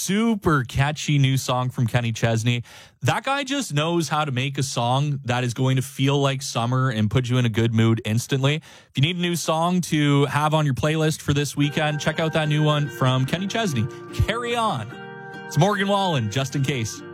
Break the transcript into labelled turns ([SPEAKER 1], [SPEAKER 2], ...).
[SPEAKER 1] super catchy new song from Kenny Chesney. That guy just knows how to make a song that is going to feel like summer and put you in a good mood instantly. If you need a new song to have on your playlist for this weekend, check out that new one from Kenny Chesney, Carry On. It's Morgan Wallen, just in case.